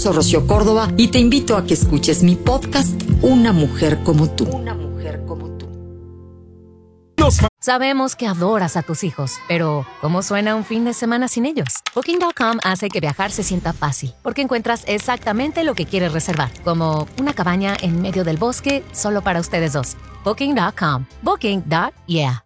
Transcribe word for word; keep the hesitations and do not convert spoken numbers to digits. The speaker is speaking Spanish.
Soy Rocío Córdoba y te invito a que escuches mi podcast Una Mujer Como Tú. Una Mujer Como Tú. Sabemos que adoras a tus hijos, pero ¿cómo suena un fin de semana sin ellos? Booking punto com hace que viajar se sienta fácil, porque encuentras exactamente lo que quieres reservar, como una cabaña en medio del bosque solo para ustedes dos. Booking punto com. Booking. Yeah.